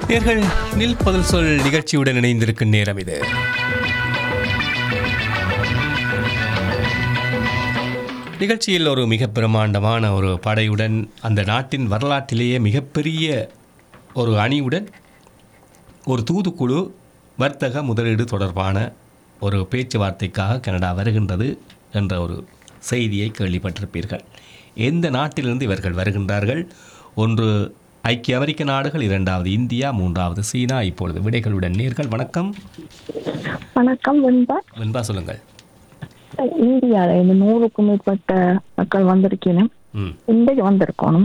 நேர்கள் நில் பதில் சொல் நிகழ்ச்சியுடன் இணைந்திருக்கும் நேரம் இது. நிகழ்ச்சியில் ஒரு மிக பிரமாண்டமான ஒரு படையுடன் அந்த நாட்டின் வரலாற்றிலேயே மிகப்பெரிய ஒரு அணியுடன் ஒரு தூதுக்குழு வர்த்தக முதலீடு தொடர்பான ஒரு பேச்சுவார்த்தைக்காக கனடா வருகின்றது என்ற ஒரு செய்தியை கேள்விப்பட்டிருப்பீர்கள். எந்த நாட்டிலிருந்து இவர்கள் வருகின்றார்கள்? ஒன்று ஐக்கிய அமெரிக்க நாடுகள், இரண்டாவது இந்தியா, மூன்றாவது சீனா. இப்பொழுது விடைகளுடன் நேர்கள். வணக்கம். வணக்கம் வெண்பா. வெண்பா சொல்லுங்கள். இந்தியாவில் இந்த 100க்கும் மேற்பட்ட மக்கள் வந்திருக்கணும். இன்றைக்கு வந்திருக்கணும்.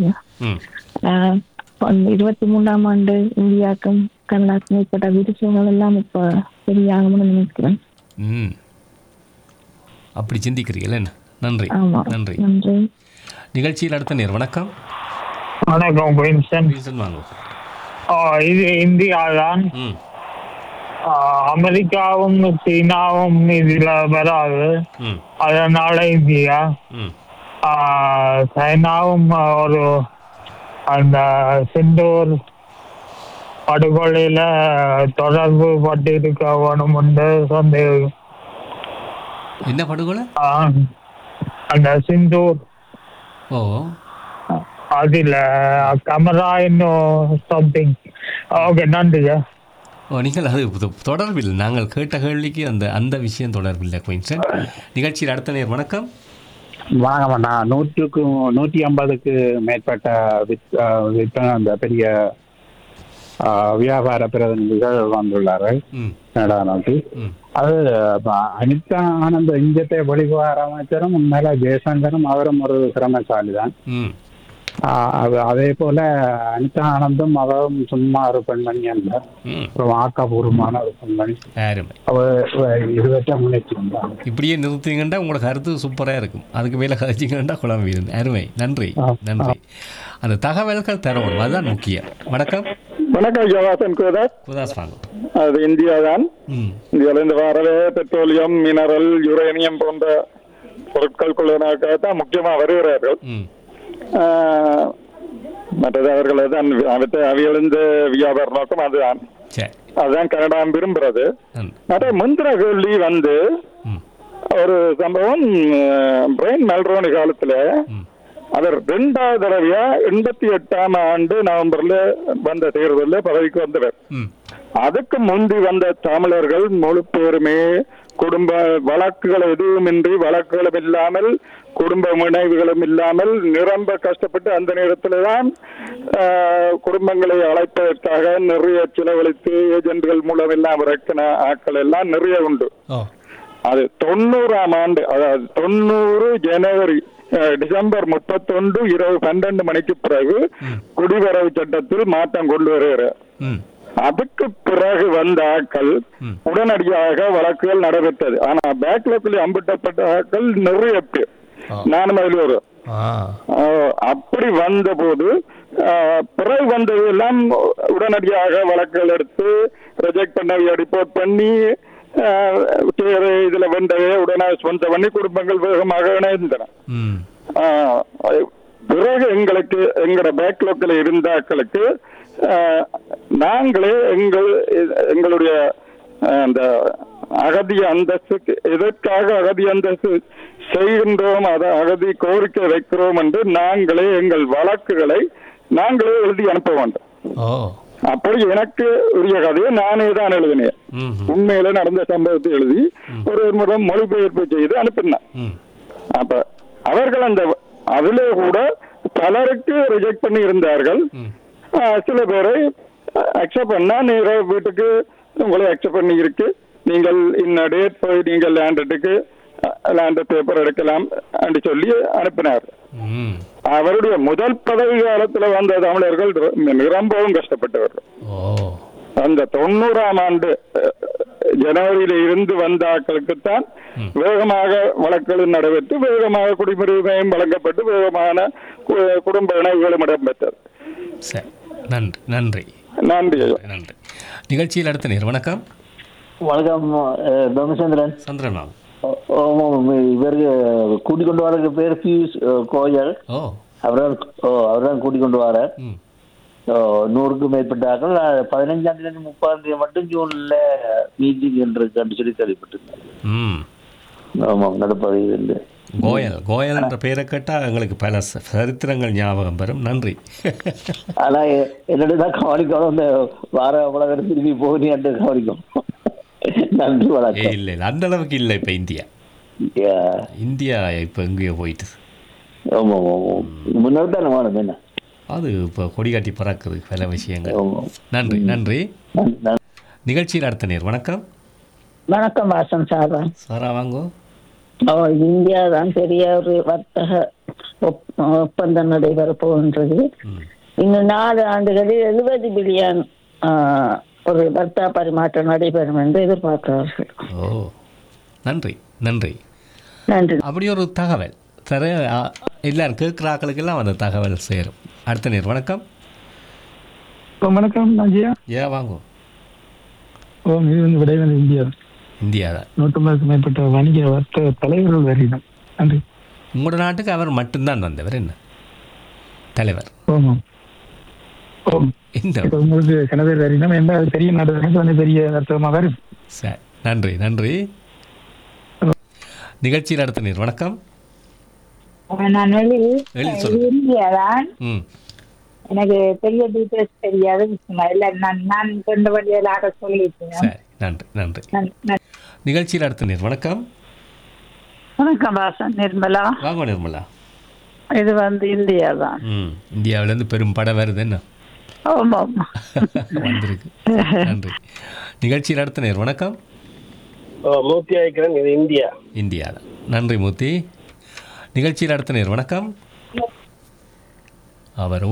23ஆம் ஆண்டு இந்தியாவுக்கும் கனடாவுக்கும் மேற்பட்ட விருதுகள் எல்லாம் இப்ப சரியாகும்னு நினைக்கிறேன். அப்படி சிந்திக்கிறீர்கள். என்ன? நன்றி. நன்றி. நன்றி. நிகழ்ச்சியில் அடுத்த நேர். வணக்கம். வணக்கம். இது இந்தியா தான். அமெரிக்காவும் சீனாவும் இதுல வராது, அதனால இந்தியா. சைனாவும் ஒரு அந்த சிந்தூர் படுகொலையில தொடர்பு பட்டிருக்க வேணும் என்று சந்தேகம். என்ன படுகொலை? அந்த சிந்தூர். ஓ, அதுல கமரா இன்னும் சம்திங். ஓகே, நன்றியா. ஓ, நீங்கள் அது தொடர்பில்லை. நாங்கள் கேட்ட கேள்விக்கு அந்த விஷயம் தொடர்பில்லை. குயின்சன். நிகழ்ச்சியில் அடுத்த நேர். வணக்கம். வணக்கம். நான் 150க்கு மேற்பட்ட அந்த பெரிய வியாபார பிரதிநிதிகள் வந்துள்ளார்கள் கனடா நாட்டில். அது அனிதா ஆனந்த் இந்திய வெளிவார அமைச்சரும் உண்மையில ஜெயசங்கரும் அவரும் ஒரு திறமைசாலி தான். அதே போல அனிதா ஆனந்தும் அவரும் சும்மா ஒரு பெண்மணி அல்ல, ஒரு ஆக்கப்பூர்வமான ஒரு பெண்மணி. இருபத்த முன்னேற்றி வந்தாங்க. இப்படியே நிறுத்திங்கன்னா உங்களோட கருத்து சூப்பராக இருக்கும். அதுக்கு மேலே கழிச்சிங்கன்னா குழம்பு இருந்து அருமை. நன்றி. நன்றி. அந்த தகவல்கள் தரணும், அதுதான் முக்கியம். வணக்கம். வணக்கம். யோகாசன் குதாஸ் வாங்க. அது இந்தியா தான். இந்தியாவிலிருந்து வரவே பெட்ரோலியம், மினரல், யுரேனியம் போன்ற பொருட்கள் கொள்வதற்காகத்தான் முக்கியமாக வருகிறார்கள். மற்றது அவர்கள் தான் அவையிலிருந்து வியாபார நோக்கம் அதுதான். அதுதான் கனடா விரும்புறது. மற்ற முந்திர கேள்வி ஒரு சம்பவம் பிரைன் மெல்ரோனி காலத்துல அவர் 2வது தடவையா 88ஆம் ஆண்டு நவம்பர்ல வந்த தேர்தலில் பதவிக்கு வந்தவர். அதுக்கு முந்தி வந்த தமிழர்கள் முழு பேருமே குடும்ப வழக்குகள் எதுவுமின்றி, வழக்குகளும் இல்லாமல், குடும்ப முனைவுகளும் இல்லாமல் நிரம்ப கஷ்டப்பட்டு அந்த நேரத்தில்தான் குடும்பங்களை அழைப்பதற்காக நிறைய செலவழித்து ஏஜென்ட்கள் மூலம் எல்லாம் இறக்கின ஆட்கள் எல்லாம் நிறைய உண்டு. அது 90ஆம் ஆண்டு, அதாவது 90 ஜனவரி டிசம்பர் 31 இரவு 12 மணிக்கு பிறகு குடிவரவு சட்டத்தில் மாற்றம் கொண்டு வருகிறார். அதுக்கு பிறகு வந்த ஆட்கள் உடனடியாக வழக்குகள் நடைபெற்றது. ஆனா பேக்லாக்ல அம்பிட்டப்பட்ட ஆட்கள் நிறைய பேர், நானும் அதில் ஒரு. அப்படி வந்த போது பிறகு வந்தது எல்லாம் உடனடியாக வழக்குகள் எடுத்து ரிஜெக்ட் பண்ண ரிப்போர்ட் பண்ணி இதுல வெண்டவே உடனே ஸ்பான்சர் பண்ணி குடும்பங்கள் வேகமாக இணைந்தன. பிறகு எங்களோட பேக்லாக்ல இருந்த ஆட்களுக்கு நாங்களே எங்களுடைய அந்த அகதி அந்தஸ்து, எதற்காக அகதி அந்தஸ்து செய்கின்றோம், அதை அகதி கோரிக்கை வைக்கிறோம் என்று நாங்களே எங்கள் வழக்குகளை நாங்களே எழுதி அனுப்ப வேண்டும். அப்படி எனக்கு உரிய கதையை நானே தான் எழுதினேன். உண்மையில நடந்த சம்பவத்தை எழுதி ஒரு முறை மொழிபெயர்ப்பு செய்து அனுப்பினேன். அப்ப அவர்கள் அதிலே கூட பலருக்கு ரிஜெக்ட் பண்ணி இருந்தார்கள். சில பேரை அக்செப்ட் பண்ணா, நீங்க வீட்டுக்கு உங்களை அக்செப்ட் பண்ணி இருக்கு, நீங்கள் இன்ன டேட் போய் நீங்கள் லேண்ட் பேப்பர் எடுக்கலாம் என்று சொல்லி அனுப்பினார். அவருடைய முதல் பதவி காலத்துல வந்த தமிழர்கள் ரொம்பவும் கஷ்டப்பட்டவர்கள். அந்த 90ஆம் ஆண்டு ஜனவரியில இருந்து வந்த ஆட்களுக்குத்தான் வேகமாக வழக்குகள் நடைபெற்று வேகமாக குடியுரிமையும் வழங்கப்பட்டு வேகமான குடும்ப இணைவுகளும் இடம்பெற்றது. நன்றி. நன்றி. நன்றி. நன்றி. நிகழ்ச்சியில் அடுத்த நேர். வணக்கம். வணக்கம். பிரம்மச்சந்திரன். சந்திரன். இவருக்கு கூட்டிக் கொண்டு வர பேர் பியூஷ் கோயல். அவர்தான் கூட்டிக் கொண்டு வர. 100க்கும் மேற்பட்டார்கள் 15ஆம் தேதி 30ஆம் தேதி மட்டும் ஜூன்ல மீட்டிங் என்று சொல்லி கேள்விப்பட்டிருந்தேன். ம் ஆமாம், நடப்பது இல்லை. கோயல் என்ற பெயரை கேட்டால் எங்களுக்கு பல சரித்திரங்கள் ஞாபகம் வரும். நன்றி. ஆனா என்னோட கவனிக்கணும், இந்த வார உலக திரும்பி போகணும் என்று கவனிக்கும். நன்றி, வணக்கம். இல்லை அந்த அளவுக்கு இல்லை. இப்போ இந்தியா இப்போ எங்கேயோ போயிட்டு. ஆமாம் ஆமாம், முன்னாடி தானே வேணும் என்ன, அது இப்போ கொடி காட்டி பறக்குது பல விஷயங்கள். நன்றி நன்றி. நிகழ்ச்சியில் அடுத்த நேர். வணக்கம். வணக்கம் வாசன் சாரா. சாரா வாங்கோ. இந்தியா தான் பெரிய ஒரு வர்த்தக ஒப்பந்தம் நடைபெற போகின்றது. இன்னும் 4 ஆண்டுகளில் 70 பில்லியன் ஒரு வர்த்தக பரிமாற்றம் நடைபெறும் என்று எதிர்பார்க்கிறார்கள். ஓ, நன்றி நன்றி நன்றி. அப்படி ஒரு தகவல் தர எல்லாரும் கேட்குறாக்களுக்கெல்லாம் அந்த தகவல் சேரும். அடுத்த நேர். வணக்கம். வணக்கம் நாஜியா. வாங்கோ. இது வந்து விடைவெளி இந்தியா தான். 150க்கும் மேற்பட்ட வணிக வர்த்தக தலைவர்கள் வருகிறோம். நன்றி. உங்களோட நாட்டுக்கு அவர் மட்டும்தான் வந்தவர் என்ன தலைவர்? ஆமாம். உங்களுக்கு கனவே வருகிறோம். எந்த பெரிய நாடு வந்து பெரிய வர்த்தகமாக வரும். சரி, நன்றி நன்றி. நிகழ்ச்சியில் அடுத்த நேர். வணக்கம். நான் இந்தியாதான். எனக்கு பெரிய டீட்டெயில்ஸ் தெரியாது. நான் கொண்ட வழியாக சொல்லிட்டேன். சரி, நன்றி நன்றி. நிகழ்ச்சியில் அடுத்த நேர். வணக்கம். வணக்கம் வாசன். நிர்மலா. வாங்க நிர்மலா. இது வந்து இந்தியா தான். இந்தியாவிலேருந்து பெரும் படம் வருது என்ன? ஆமாம், வந்திருக்கு. நன்றி. நிகழ்ச்சியில் அடுத்த நேர். வணக்கம். மூர்த்தி ஆயிக்கிறேன். இது இந்தியா. இந்தியா தான். நன்றி மூர்த்தி. நிகழ்ச்சியில் அடுத்த நேர். வணக்கம். அவர்